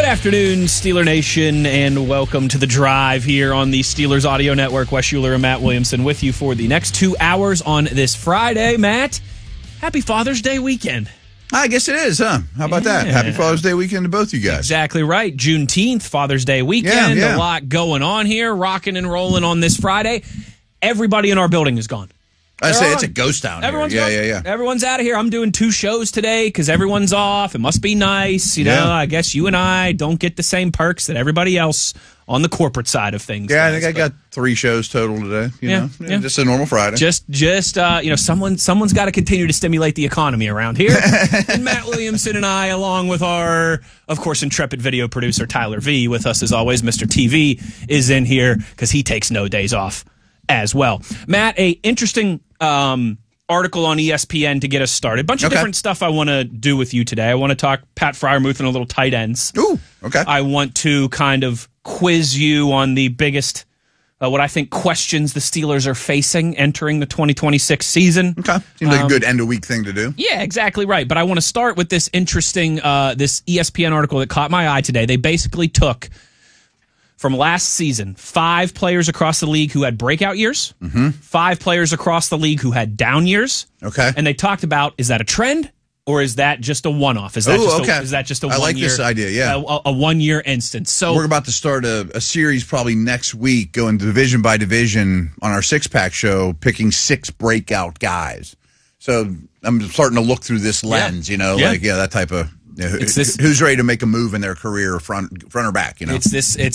afternoon, Steeler Nation, and welcome to The Drive here on the Steelers Audio Network. Wes Schuler and Matt Williamson with you for the next 2 hours on this Friday. Matt, happy Father's Day weekend. I guess it is, huh? How about that? Happy Father's Day weekend to both you guys. Exactly right. Juneteenth, Father's Day weekend. Yeah. A lot going on here, rocking and rolling on this Friday. Everybody in our building is gone. I say it's a ghost town here. Everyone's Yeah. Everyone's out of here. I'm doing 2 shows today because everyone's off. It must be nice. You know, I guess you and I don't get the same perks that everybody else on the corporate side of things Yeah, does, I think I got 3 shows total today. You know, just a normal Friday. Just someone's got to continue to stimulate the economy around here. And Matt Williamson and I, along with our, of course, intrepid video producer Tyler V, with us as always. Mr. TV is in here because he takes no days off as well. Matt, a interesting article on ESPN to get us started. Bunch of different stuff I want to do with you today. I want to talk Pat Freiermuth and a little tight ends. Ooh, okay. I want to kind of quiz you on the biggest, what I think questions the Steelers are facing entering the 2026 season. Okay. Seems like a good end-of-week thing to do. Yeah, exactly right. But I want to start with this interesting, this ESPN article that caught my eye today. They basically took, from last season, 5 players across the league who had breakout years, 5 players across the league who had down years. Okay. And they talked about, is that a trend or is that just a one-off? Is that just a 1 year? I like this idea, yeah. A 1 year instance. So we're about to start a series probably next week, going division by division on our 6-pack show, picking 6 breakout guys. So I'm starting to look through this lens, that type of... who's ready to make a move in their career, front or back? It's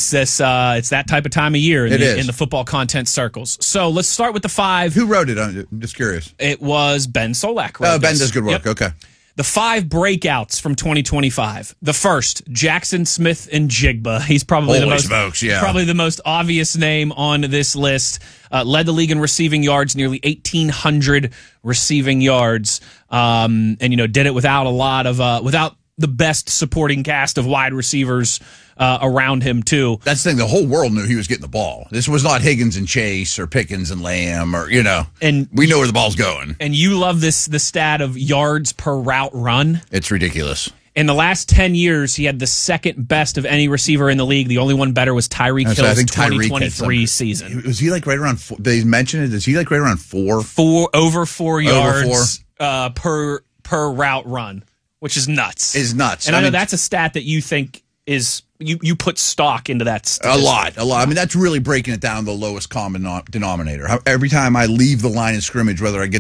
that type of time of year in the football content circles. So let's start with the 5. Who wrote it? I'm just curious. It was Ben Solak. Ben does good work. Yep. Okay. The 5 breakouts from 2025. The first, Jackson Smith and Jigba. He's probably probably the most obvious name on this list. Led the league in receiving yards, nearly 1,800 receiving yards, and did it without a lot of without the best supporting cast of wide receivers around him, too. That's the thing. The whole world knew he was getting the ball. This was not Higgins and Chase or Pickens and Lamb and we know where the ball's going. And you love the stat of yards per route run. It's ridiculous. In the last 10 years, he had the second best of any receiver in the league. The only one better was Tyreek Hill's 2023 season. Was he like right around 4? They mentioned it. Is he like right around 4? Over 4 yards per route run, which is nuts. And I know that's a stat that you think is you put stock into that statistic. A lot. I mean, that's really breaking it down to the lowest common denominator. Every time I leave the line of scrimmage, whether I get